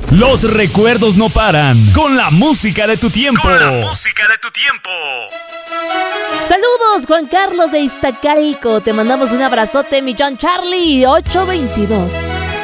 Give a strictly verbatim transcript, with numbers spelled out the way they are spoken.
Los recuerdos no paran. Con la música de tu tiempo. Con la música de tu tiempo. Saludos, Juan Carlos de Iztacalco. Te mandamos un abrazote, mi John Charlie ocho veintidós.